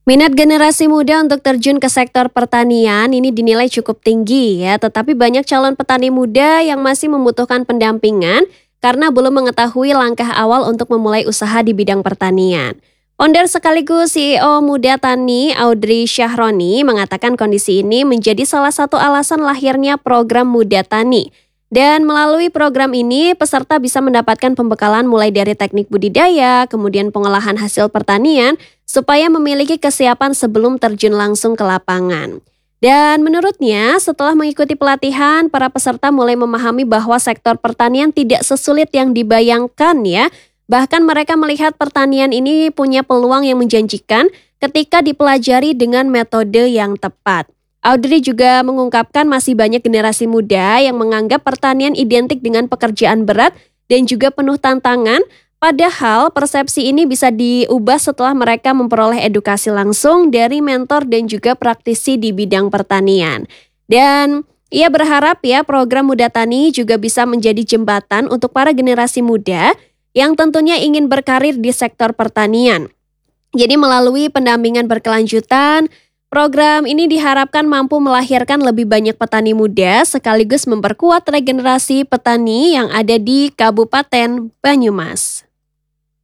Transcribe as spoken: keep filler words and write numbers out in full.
Minat generasi muda untuk terjun ke sektor pertanian ini dinilai cukup tinggi ya, tetapi banyak calon petani muda yang masih membutuhkan pendampingan karena belum mengetahui langkah awal untuk memulai usaha di bidang pertanian. Founder sekaligus C E O Muda Tani, Audrey Syahroni, mengatakan kondisi ini menjadi salah satu alasan lahirnya program Muda Tani. Dan melalui program ini, peserta bisa mendapatkan pembekalan mulai dari teknik budidaya, kemudian pengolahan hasil pertanian, supaya memiliki kesiapan sebelum terjun langsung ke lapangan. Dan menurutnya, setelah mengikuti pelatihan, para peserta mulai memahami bahwa sektor pertanian tidak sesulit yang dibayangkan ya. Bahkan mereka melihat pertanian ini punya peluang yang menjanjikan ketika dipelajari dengan metode yang tepat. Audrey juga mengungkapkan masih banyak generasi muda yang menganggap pertanian identik dengan pekerjaan berat dan juga penuh tantangan, padahal persepsi ini bisa diubah setelah mereka memperoleh edukasi langsung dari mentor dan juga praktisi di bidang pertanian. Dan ia berharap ya program Muda Tani juga bisa menjadi jembatan untuk para generasi muda yang tentunya ingin berkarir di sektor pertanian. Jadi melalui pendampingan berkelanjutan, program ini diharapkan mampu melahirkan lebih banyak petani muda sekaligus memperkuat regenerasi petani yang ada di Kabupaten Banyumas.